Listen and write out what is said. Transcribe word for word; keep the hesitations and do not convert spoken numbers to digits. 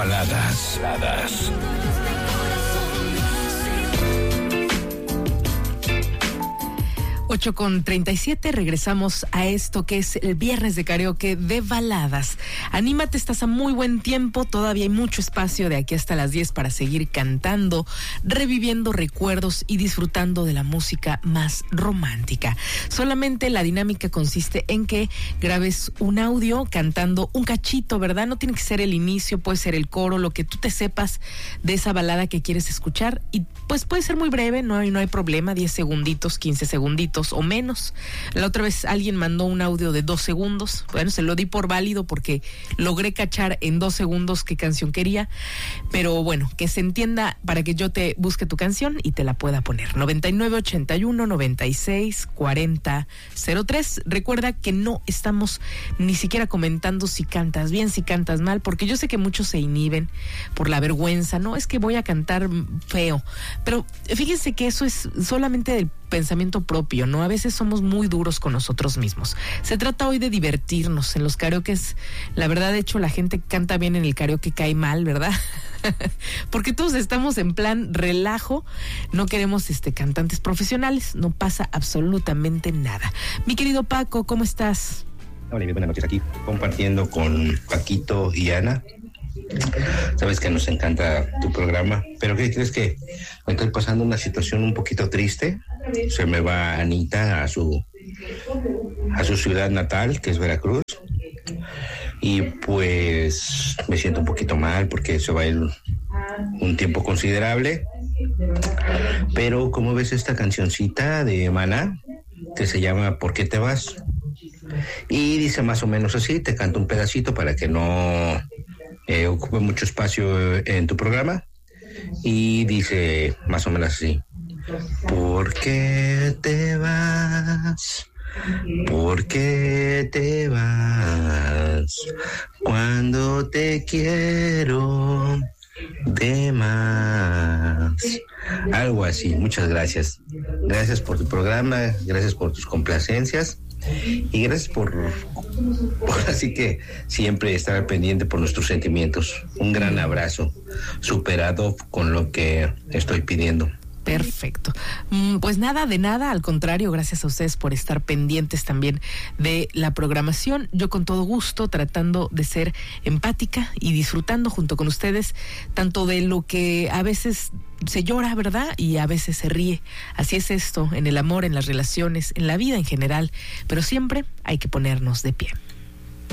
Baladas. Baladas. ocho con treinta y siete, regresamos a esto que es el viernes de karaoke de baladas. Anímate, estás a muy buen tiempo, todavía hay mucho espacio de aquí hasta las diez para seguir cantando, reviviendo recuerdos y disfrutando de la música más romántica. Solamente la dinámica consiste en que grabes un audio cantando un cachito, ¿verdad? No tiene que ser el inicio, puede ser el coro, lo que tú te sepas de esa balada que quieres escuchar, y pues puede ser muy breve, no hay, no hay problema, diez segunditos, quince segunditos o menos. La otra vez alguien mandó un audio de dos segundos. Bueno, se lo di por válido porque logré cachar en dos segundos qué canción quería. Pero bueno, que se entienda para que yo te busque tu canción y te la pueda poner. noventa y nueve ochenta y uno noventa y seis cuarenta cero tres. Recuerda que no estamos ni siquiera comentando si cantas bien, si cantas mal, porque yo sé que muchos se inhiben por la vergüenza. No, es que voy a cantar feo. Pero fíjense que eso es solamente del pensamiento propio, ¿no? A veces somos muy duros con nosotros mismos. Se trata hoy de divertirnos. En los karaokes, la verdad, de hecho, la gente que canta bien en el karaoke cae mal, ¿verdad? Porque todos estamos en plan relajo, no queremos este cantantes profesionales, no pasa absolutamente nada. Mi querido Paco, ¿cómo estás? Hola, buenas noches, aquí compartiendo con Paquito y Ana. Sabes que nos encanta tu programa, pero ¿qué crees? Que me estoy pasando una situación un poquito triste. Se me va Anita a su a su ciudad natal, que es Veracruz, y pues me siento un poquito mal porque se va a ir un tiempo considerable. Pero ¿cómo ves esta cancioncita de Maná que se llama ¿Por qué te vas? Y dice más o menos así, te canto un pedacito para que no eh, ocupe mucho espacio en tu programa, y dice más o menos así: ¿por qué te vas? ¿Por qué te vas? Cuando te quiero de más. Algo así. Muchas gracias. Gracias por tu programa, gracias por tus complacencias y gracias por, por así que siempre estar al pendiente por nuestros sentimientos. Un gran abrazo, superado con lo que estoy pidiendo. Perfecto. Pues nada, de nada, al contrario, gracias a ustedes por estar pendientes también de la programación. Yo con todo gusto tratando de ser empática y disfrutando junto con ustedes tanto de lo que a veces se llora, ¿verdad? Y a veces se ríe. Así es esto, en el amor, en las relaciones, en la vida en general, pero siempre hay que ponernos de pie.